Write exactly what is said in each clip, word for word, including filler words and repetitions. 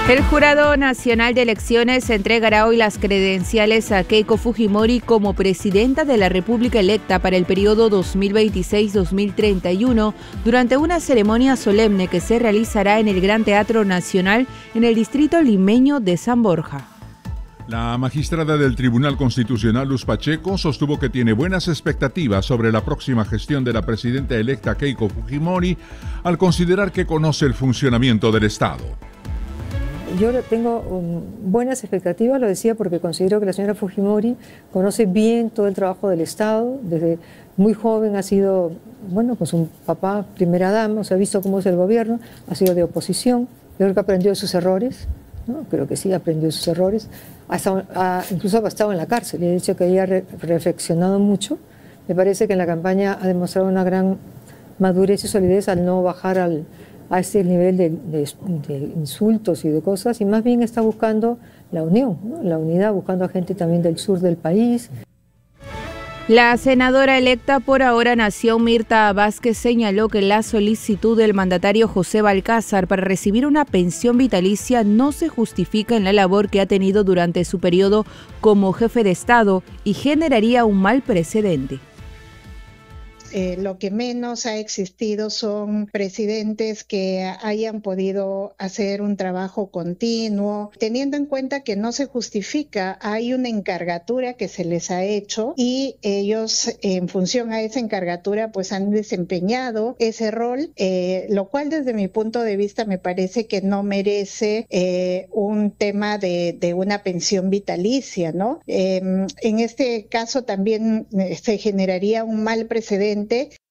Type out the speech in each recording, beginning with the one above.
El Jurado Nacional de Elecciones entregará hoy las credenciales a Keiko Fujimori como presidenta de la República electa para el periodo dos mil veintiséis a dos mil treinta y uno durante una ceremonia solemne que se realizará en el Gran Teatro Nacional en el distrito limeño de San Borja. La magistrada del Tribunal Constitucional, Luz Pacheco, sostuvo que tiene buenas expectativas sobre la próxima gestión de la presidenta electa Keiko Fujimori al considerar que conoce el funcionamiento del Estado. Yo tengo um, buenas expectativas, lo decía porque considero que la señora Fujimori conoce bien todo el trabajo del Estado. Desde muy joven ha sido, bueno, con su papá, primera dama, o sea, ha visto cómo es el gobierno, ha sido de oposición. Yo creo que aprendió de sus errores, ¿no? Creo que sí, aprendió de sus errores. Ha estado, ha, incluso ha estado en la cárcel y he dicho que ella ha re, reflexionado mucho. Me parece que en la campaña ha demostrado una gran madurez y solidez al no bajar al... a ese nivel de, de, de insultos y de cosas, y más bien está buscando la unión, ¿no? La unidad, buscando a gente también del sur del país. La senadora electa por ahora Nación, Mirta Vázquez, señaló que la solicitud del mandatario José Balcázar para recibir una pensión vitalicia no se justifica en la labor que ha tenido durante su periodo como jefe de Estado y generaría un mal precedente. Eh, lo que menos ha existido son presidentes que hayan podido hacer un trabajo continuo, teniendo en cuenta que no se justifica, hay una encargatura que se les ha hecho y ellos en función a esa encargatura pues han desempeñado ese rol, eh, lo cual desde mi punto de vista me parece que no merece eh, un tema de, de una pensión vitalicia, ¿no? Eh, en este caso también se generaría un mal precedente.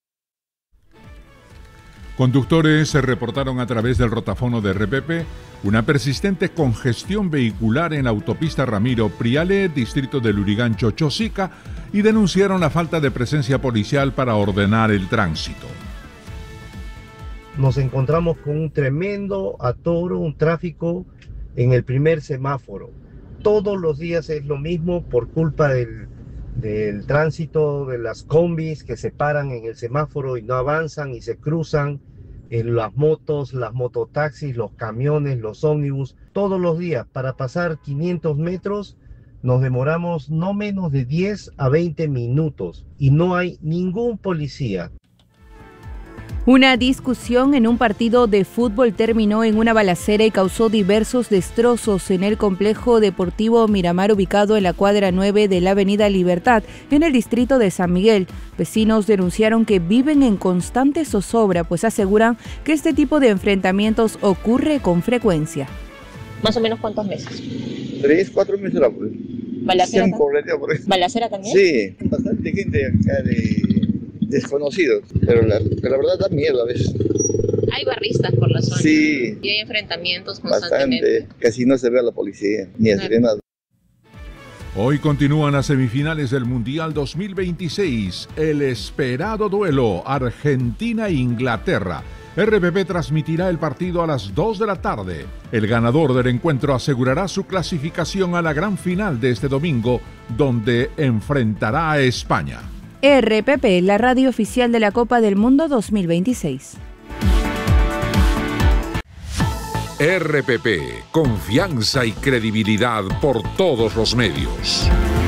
Conductores se reportaron a través del rotafono de R P P una persistente congestión vehicular en la autopista Ramiro Priale, distrito de Lurigancho, Chosica, y denunciaron la falta de presencia policial para ordenar el tránsito. Nos encontramos con un tremendo atoro, un tráfico en el primer semáforo. Todos los días es lo mismo por culpa del del tránsito, de las combis que se paran en el semáforo y no avanzan y se cruzan, en las motos, las mototaxis, los camiones, los ómnibus, todos los días para pasar quinientos metros nos demoramos no menos de diez a veinte minutos y no hay ningún policía. Una discusión en un partido de fútbol terminó en una balacera y causó diversos destrozos en el complejo deportivo Miramar, ubicado en la cuadra nueve de la avenida Libertad, en el distrito de San Miguel. Vecinos denunciaron que viven en constante zozobra, pues aseguran que este tipo de enfrentamientos ocurre con frecuencia. ¿Más o menos cuántos meses? Tres, cuatro meses la pues. ¿Balacera, tam ¿Balacera también? Sí, bastante gente acá de... desconocidos, pero la, pero la verdad da miedo a veces. Hay barristas por la zona. Sí. Y hay enfrentamientos constantemente. Bastante, casi no se ve a la policía, ni a nada. Hoy continúan las semifinales del Mundial dos mil veintiséis, el esperado duelo Argentina-Inglaterra. R P P transmitirá el partido a las dos de la tarde. El ganador del encuentro asegurará su clasificación a la gran final de este domingo, donde enfrentará a España. R P P, la radio oficial de la Copa del Mundo dos mil veintiséis. R P P, confianza y credibilidad por todos los medios.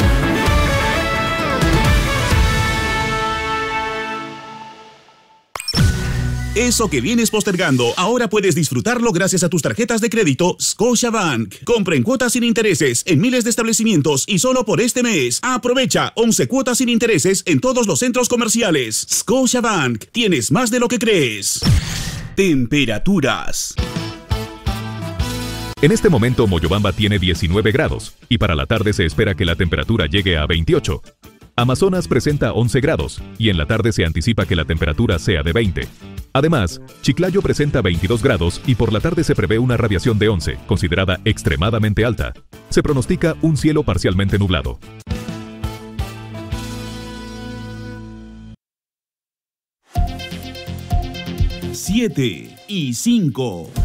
Eso que vienes postergando, ahora puedes disfrutarlo gracias a tus tarjetas de crédito Scotiabank. Compra en cuotas sin intereses en miles de establecimientos y solo por este mes. Aprovecha once cuotas sin intereses en todos los centros comerciales. Scotiabank, tienes más de lo que crees. Temperaturas. En este momento Moyobamba tiene diecinueve grados y para la tarde se espera que la temperatura llegue a veintiocho. Amazonas presenta once grados y en la tarde se anticipa que la temperatura sea de veinte. Además, Chiclayo presenta veintidós grados y por la tarde se prevé una radiación de once, considerada extremadamente alta. Se pronostica un cielo parcialmente nublado. siete y cinco.